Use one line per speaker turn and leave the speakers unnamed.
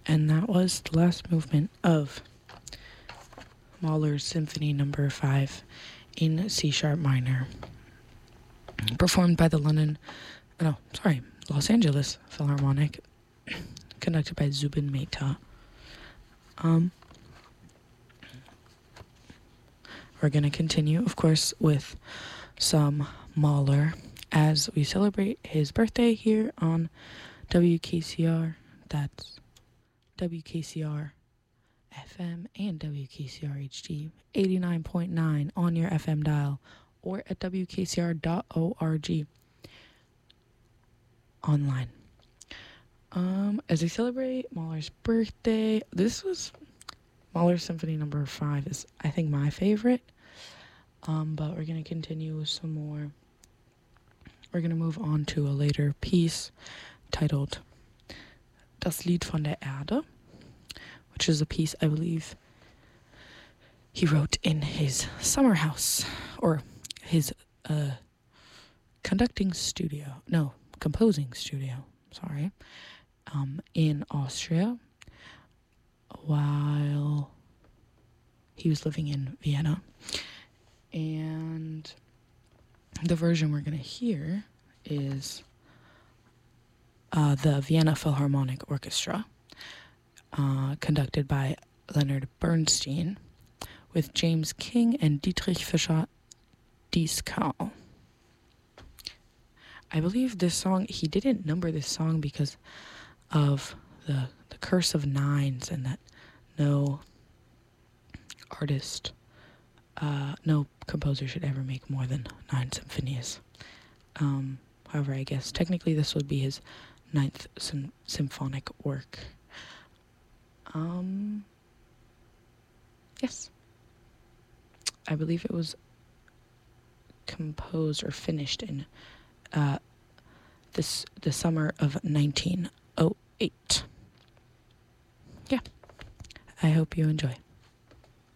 And that was the last movement of Mahler's Symphony Number 5 in C-sharp minor, performed by the Los Angeles Philharmonic, conducted by Zubin Mehta. We're going to continue, of course, with some Mahler as we celebrate his birthday here on WKCR. That's WKCR FM and WKCR HD 89.9 on your FM dial or at WKCR.org online. As we celebrate Mahler's birthday, this was Mahler Symphony Number 5 is, I think, my favorite. But we're going to continue with some more. We're going to move on to a later piece titled Das Lied von der Erde, which is a piece I believe he wrote in his summer house, or his composing studio, in Austria, while he was living in Vienna. And the version we're going to hear is the Vienna Philharmonic Orchestra, conducted by Leonard Bernstein, with James King and Dietrich Fischer-Dieskau. I believe this song, he didn't number this song because of the curse of nines, and that no composer should ever make more than 9 symphonies. However, I guess technically this would be his 9th symphonic work. Yes. I believe it was composed or finished in the summer of 1908. Yeah. I hope you enjoy.